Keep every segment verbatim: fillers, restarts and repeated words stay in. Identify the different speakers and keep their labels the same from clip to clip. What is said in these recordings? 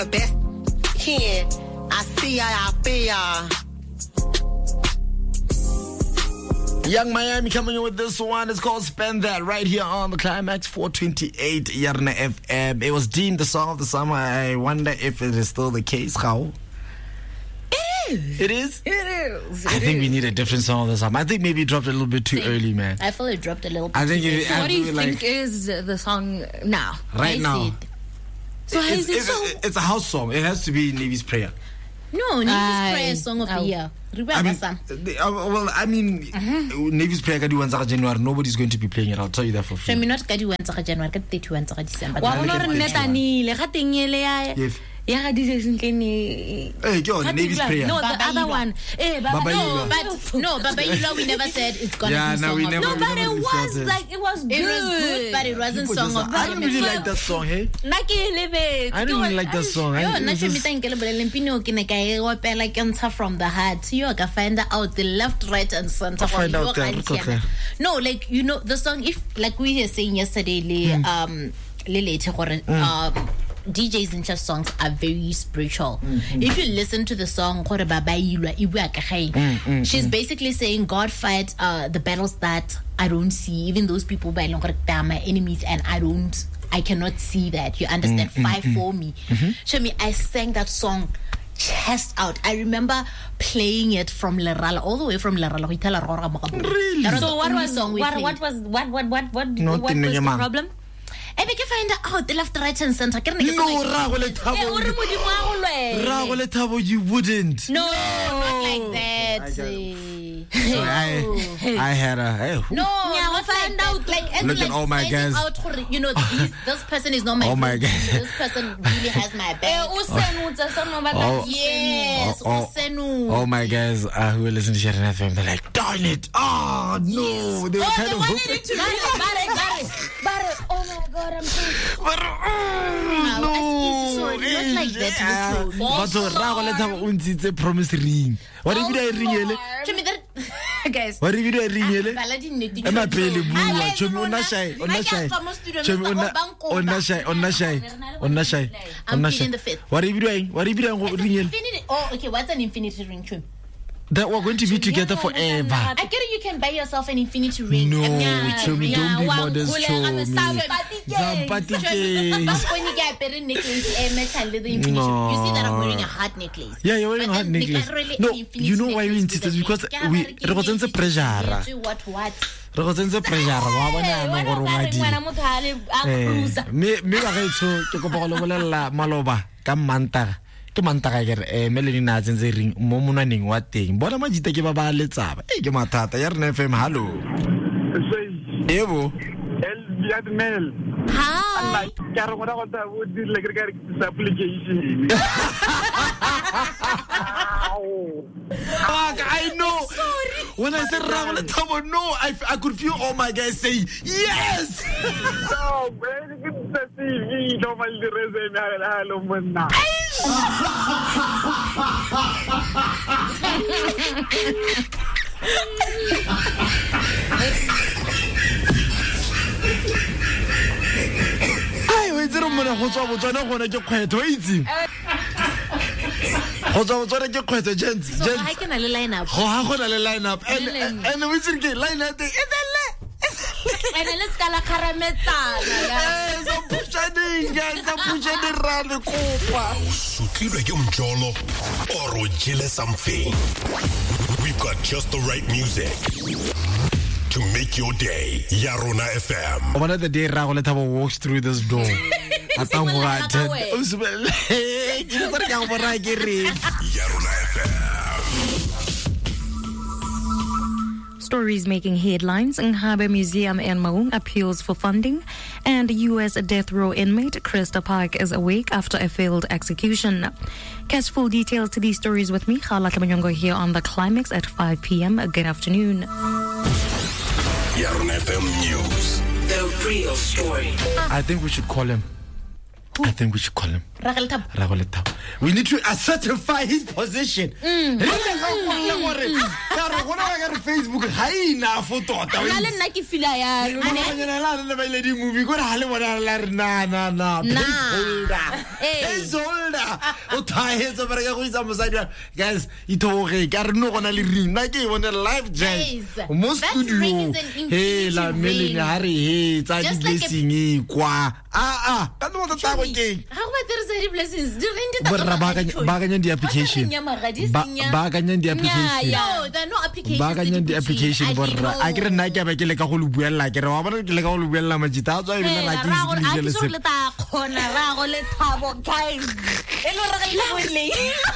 Speaker 1: the best here. I see ya, I feel ya.
Speaker 2: Young Miami coming in with this one. It's called Spend That right here on the Climax four twenty-eight Yarna F M. It was deemed the song of the summer. I wonder if it is still the case. How?
Speaker 3: It is.
Speaker 2: It is?
Speaker 3: It is. It
Speaker 2: I think
Speaker 3: is.
Speaker 2: we need a different song of the summer. I think maybe it dropped a little bit too
Speaker 4: See,
Speaker 2: early, man.
Speaker 4: I feel it dropped a little bit.
Speaker 2: I think it,
Speaker 4: so
Speaker 2: I
Speaker 4: what do you
Speaker 2: feel
Speaker 4: think
Speaker 2: like,
Speaker 3: is the song now?
Speaker 2: right
Speaker 4: I
Speaker 2: now.
Speaker 4: said. So how
Speaker 2: It's,
Speaker 4: is it
Speaker 2: it's,
Speaker 4: so?
Speaker 2: it's a house song. It has to be Navy's Prayer.
Speaker 4: No, Navy's
Speaker 3: Aye.
Speaker 4: Prayer song of the
Speaker 3: Oh.
Speaker 4: year.
Speaker 2: I mean, the, uh, well, I mean,
Speaker 4: Mm-hmm.
Speaker 2: Navy's Prayer ka di one tsa January. Nobody's going to be playing it. I'll tell you that for
Speaker 4: So
Speaker 2: free.
Speaker 4: I mean, not ka di one tsa January, ka thirty-one tsa December.
Speaker 3: Wa
Speaker 2: Look
Speaker 3: bona
Speaker 2: at
Speaker 3: re
Speaker 2: the
Speaker 3: netanile ga teng ele ya
Speaker 2: Yes.
Speaker 3: ya ga di sentlene.
Speaker 2: Hey, go on, Navy's Prayer.
Speaker 3: No, the
Speaker 4: Baba
Speaker 3: other
Speaker 4: Yilwa.
Speaker 3: one. Eh, Baba
Speaker 2: Baba
Speaker 3: Yilwa.
Speaker 2: Yilwa.
Speaker 4: But no, Baba Yilwa, we never said it's gonna
Speaker 2: Yeah,
Speaker 4: be
Speaker 2: no,
Speaker 4: song
Speaker 2: we
Speaker 4: of
Speaker 2: never-
Speaker 4: the
Speaker 3: No,
Speaker 2: we
Speaker 3: but
Speaker 2: never
Speaker 3: it was
Speaker 2: discussed it.
Speaker 3: like it was good.
Speaker 4: It was good, but it wasn't
Speaker 2: People
Speaker 4: song
Speaker 2: just-
Speaker 4: of the
Speaker 2: I don't really
Speaker 4: year.
Speaker 2: like that song, hey?
Speaker 3: Nna ke elebetse.
Speaker 2: I don't really like that song. I,
Speaker 4: Yo,
Speaker 2: it
Speaker 4: nna
Speaker 2: was
Speaker 4: ke
Speaker 2: just-
Speaker 4: mita nke le boleleng pino ke ne ka e opela ke ntsha from the heart. Yo ka find out the left, right and center.
Speaker 2: I'll find
Speaker 4: Yo
Speaker 2: out there.
Speaker 4: ga
Speaker 2: Look,
Speaker 4: ntse
Speaker 2: okay.
Speaker 4: yana. No, like you know the song, if like we were saying yesterday, le um le late gore um D Js in just songs are very spiritual.
Speaker 2: Mm-hmm.
Speaker 4: If you listen to the song gore Baba Yilwa e bua ka gae, she's basically saying God fight uh the battles that I don't see, even those people by long gore they are my enemies and I don't I cannot see that. You understand? Fight for me. Show me, I sang that song chest out. I remember playing it from Lerala, all the way from Lerala.
Speaker 2: Really?
Speaker 4: That was
Speaker 3: So
Speaker 4: the
Speaker 3: what
Speaker 4: only
Speaker 3: was
Speaker 4: song we
Speaker 3: what
Speaker 4: played.
Speaker 3: what was what what what what
Speaker 2: No,
Speaker 3: what was
Speaker 2: Tine
Speaker 3: the
Speaker 2: Nyamang.
Speaker 3: problem?
Speaker 4: I became find out the left, right, and center. Can I get
Speaker 2: No,
Speaker 4: like,
Speaker 2: Rago le
Speaker 3: Eh,
Speaker 2: Thabo.
Speaker 3: o re modimo wa go lwela.
Speaker 2: Rago le Thabo, you wouldn't.
Speaker 4: no, not like that.
Speaker 2: So I, I had a, hey, who-
Speaker 4: No,
Speaker 3: Yeah,
Speaker 4: not
Speaker 3: we
Speaker 4: like
Speaker 3: find
Speaker 4: that.
Speaker 3: out.
Speaker 4: Like, as
Speaker 2: Look
Speaker 4: like
Speaker 2: at all my
Speaker 4: finding
Speaker 2: guys.
Speaker 4: out, for- you know, this, this person is not my
Speaker 2: Oh my
Speaker 4: friend.
Speaker 2: God.
Speaker 4: This person really has my
Speaker 3: Eh,
Speaker 4: back.
Speaker 3: o senutse so no ba
Speaker 2: Oh.
Speaker 4: Yes,
Speaker 2: Oh,
Speaker 4: Usenu.
Speaker 2: all my guys uh, who listen to Sharon F M, they're like, darn it. Oh, no. They were
Speaker 4: Oh,
Speaker 2: kind
Speaker 4: they
Speaker 2: of
Speaker 4: wanted
Speaker 2: hoping.
Speaker 4: it to be.
Speaker 3: Bare bare bare oh my god, I'm so
Speaker 2: But, oh,
Speaker 4: No, I see, sorry, not like that,
Speaker 2: Yeah.
Speaker 4: Lutho.
Speaker 2: But Rago le Thabo o ntshitse promise ring. What if you ring ele?
Speaker 4: Show me that.
Speaker 3: guys.
Speaker 2: What if you ring ele?
Speaker 4: Bala di nnete,
Speaker 2: Ema
Speaker 4: Chomi.
Speaker 2: pele bua.
Speaker 4: Ah,
Speaker 2: Chomi o na
Speaker 4: lona,
Speaker 2: shy, o
Speaker 4: nna
Speaker 2: na
Speaker 4: ke
Speaker 2: shy.
Speaker 4: a tswa mo studio,
Speaker 2: Chomi o
Speaker 4: Mister
Speaker 2: na
Speaker 4: Obanko,
Speaker 2: o na shy, o na shy. O na shy. O
Speaker 4: I'm
Speaker 2: na
Speaker 4: pleading
Speaker 2: shy.
Speaker 4: the fifth.
Speaker 2: What if you doing? What if you doing
Speaker 4: It's an
Speaker 2: ring ele?
Speaker 4: infinity- Oh, okay. What's an infinity ring, Chomi?
Speaker 2: That we're going to be together forever.
Speaker 4: I get it. You can buy yourself an infinity ring.
Speaker 2: No,
Speaker 4: Yeah,
Speaker 2: Chomi,
Speaker 4: yeah,
Speaker 2: don't be
Speaker 4: wa-
Speaker 2: modest,
Speaker 4: kule-
Speaker 2: Chomi.
Speaker 4: Chomi,
Speaker 2: Zampatike.
Speaker 4: Bakoni ke apere necklace, eh, metal leather infinity. You see that I'm wearing a heart necklace.
Speaker 2: Yeah, you're wearing
Speaker 4: But
Speaker 2: a heart
Speaker 4: then they
Speaker 2: necklace.
Speaker 4: can't really
Speaker 2: No,
Speaker 4: an infinity
Speaker 2: you know why we
Speaker 4: necklace
Speaker 2: insisted?
Speaker 4: with a
Speaker 2: Because
Speaker 4: ring.
Speaker 2: we-
Speaker 4: Ke a
Speaker 2: re go tsentse
Speaker 4: bare ke
Speaker 2: pressure.
Speaker 4: nyetswe what what.
Speaker 2: Re go tsentse pressure wa bona yana gore o ngadile.
Speaker 3: ngwana motho a le a
Speaker 2: Eh,
Speaker 3: cruiser.
Speaker 2: me me ba gaetsho ke kopa go le bolela maloba ka mantaga ke mantaga ke re eh meleni na tsentse ring mo monaneng wa teng bona majita ke ba ba letsaba e ke mathata ya rena F M hallo ebo
Speaker 5: El Yadmel.
Speaker 4: Hi.
Speaker 5: Karo ngora go tsa bo di le ke re ke application.
Speaker 2: Fuck, I know. Sorry. When I said Rago le Thabo, no, I, I could feel all my guys saying yes.
Speaker 5: No, man, ke tsa T V no mal di resume ha hallo monna.
Speaker 2: Ai o itse re mona go tswa botswana gona ke kgwetho o itse go tswa botswana ke kgwetho gents
Speaker 4: So
Speaker 2: gents
Speaker 4: I can a line up.
Speaker 2: go ha gona le line up and
Speaker 4: Really?
Speaker 2: and we should get line up e dele
Speaker 3: And let's kala kharametsana.
Speaker 2: eh so pushading guys so pushading rale kopa
Speaker 6: Sutlilwe ke umjolo or o jele something. We've got just the right music to make your day. Yarona F M.
Speaker 2: One of the day Rago le Thabo walks through this door atang go
Speaker 3: Simolola ka
Speaker 2: attend
Speaker 3: wena.
Speaker 2: o sebele ke re tsare ka go bora ke re
Speaker 6: Yarona F M.
Speaker 7: Stories making headlines. Nghabe Museum in Maung appeals for funding, and U S death row inmate Krista Park is awake after a failed execution. Catch full details to these stories with me, Khala Tlabanyongo, here on The Climax at five p.m. Good afternoon.
Speaker 6: Yarona F M News.
Speaker 1: The real story.
Speaker 2: I think we should call him I think we should call him
Speaker 4: Ragel Thabo.
Speaker 2: Ragel Thabo. We need to uh, certify his position. Re le ga go gore ka re gona ga re Facebook ga ina foto ta.
Speaker 4: Na le nna ke fila ya lo.
Speaker 2: Ane la le ba ile di movie go re ha le bona la re na na na. Holder.
Speaker 4: Eh.
Speaker 2: Holder. O thahetsa ba re ga go isa mosadi. Guys, itoge ka re no gona le rina ke bona live jazz. Mo studio. Hey la meleng ha re he tsa di blessing kwa. Ah ah. Ka no mo tsa go ke.
Speaker 4: How about there is blessings? Do we
Speaker 2: Borra ba ba ganya di application. Ba ganya di application.
Speaker 4: No, there are no applications.
Speaker 2: Ba ganya di application borra. A ke re nna ke ba ke le ka go lu buella ke re wa bona ke le ka go lu buella majita tswa e bile ra ke se le se.
Speaker 4: Le ta khona ra go le Thabo guys. E lo re le le.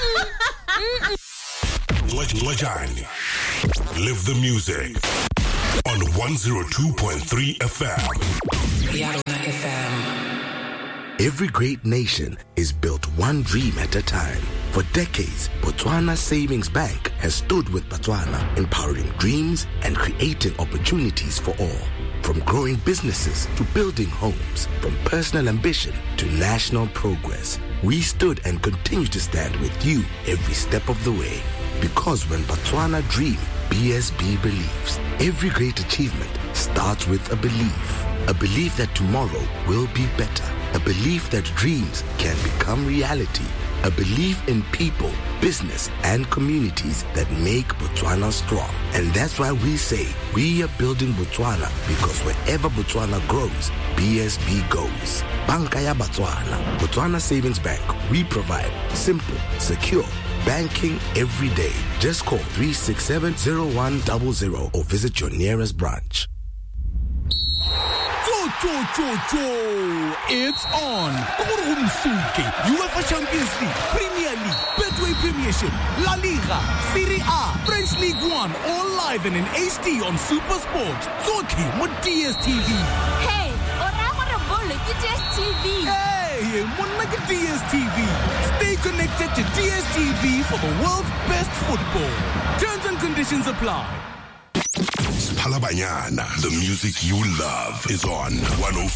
Speaker 6: Lajani. Live the music on one oh two point three F M.
Speaker 8: Yarona F M.
Speaker 9: Every great nation is built one dream at a time. For decades, Botswana Savings Bank has stood with Botswana, empowering dreams and creating opportunities for all. From growing businesses to building homes, from personal ambition to national progress, we stood and continue to stand with you every step of the way. Because when Botswana dream, B S B believes. Every great achievement starts with a belief. A belief that tomorrow will be better. A belief that dreams can become reality. A belief in people, business, and communities that make Botswana strong. And that's why we say we are building Botswana, because wherever Botswana grows, B S B goes. Banka ya Botswana. Botswana Savings Bank. We provide simple, secure banking every day. Just call three six seven, zero one zero zero or visit your nearest branch.
Speaker 10: Cho, cho, cho. It's on. UEFA Champions League, Premier League, Betway Premiership, La Liga, Serie A, French League One, all live and in H D on Super Sport. Zoki with D S T V.
Speaker 3: Hey, ora gore bolo ke D S T V.
Speaker 10: Hey, monna ke D S T V. Stay connected to D S T V for the world's best football. Terms and conditions apply.
Speaker 6: Palabanyana, the music you love is on one oh